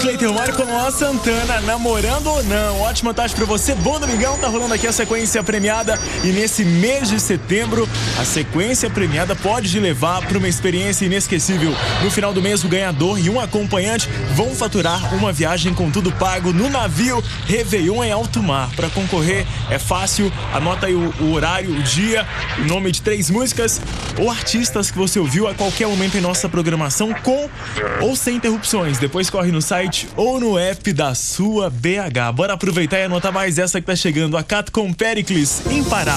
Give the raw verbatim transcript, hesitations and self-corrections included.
Cleiton Mário com Luan Santana, namorando ou não. Ótima tarde pra você, bom domingão. Tá rolando aqui a sequência premiada e nesse mês de setembro a sequência premiada pode te levar para uma experiência inesquecível. No final do mês o ganhador e um acompanhante vão faturar uma viagem com tudo pago no navio Réveillon em alto mar. Para concorrer é fácil, anota aí o, o horário, o dia, o nome de três músicas ou artistas que você ouviu a qualquer momento em nossa programação, com ou sem interrupções. Depois corre no site ou no app da sua B H. Bora aproveitar e anotar mais essa que tá chegando. A Cato com Pericles, Imparável.